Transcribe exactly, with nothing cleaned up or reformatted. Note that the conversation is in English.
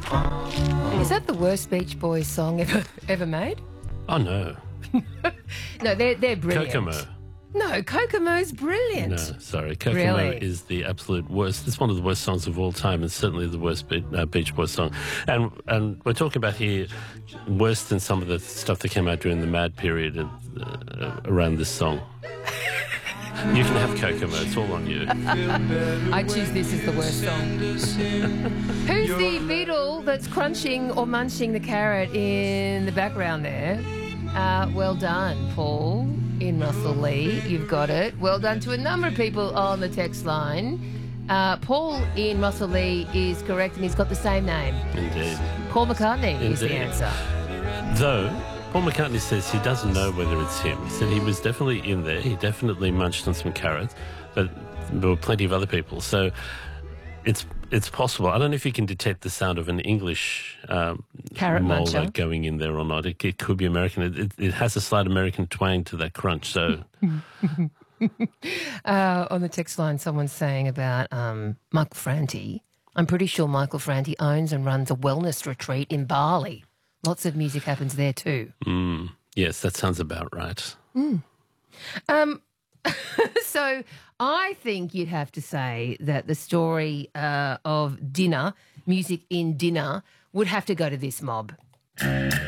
Is that the worst Beach Boys song ever ever made? Oh, no. No, they're, they're brilliant. Kokomo. No, Kokomo's brilliant. No, sorry. Kokomo Really? is the absolute worst. It's one of the worst songs of all time, and certainly the worst Be- uh, Beach Boys song. And and we're talking about here worse than some of the stuff that came out during the Mad period uh, around this song. You can have Kokomo. It's all on you. I choose this as the worst song. Who's the beetle that's crunching or munching the carrot in the background there? Uh, well done, Paul in Russell Lee. You've got it. Well done to a number of people on the text line. Uh, Paul in Russell Lee is correct, and he's got the same name. Indeed. Paul McCartney Indeed. is the answer. Though, Paul McCartney says he doesn't know whether it's him. He said he was definitely in there. He definitely munched on some carrots, but there were plenty of other people. So it's it's possible. I don't know if you can detect the sound of an English um, Carrot molar muncher. going in there or not. It, it could be American. It, it, it has a slight American twang to that crunch. So Uh, on the text line, someone's saying about um, Michael Franti. I'm pretty sure Michael Franti owns and runs a wellness retreat in Bali. Lots of music happens there too. mm, yes, that sounds about right. Um, so I think you'd have to say that the story uh, of dinner, music in dinner, would have to go to this mob.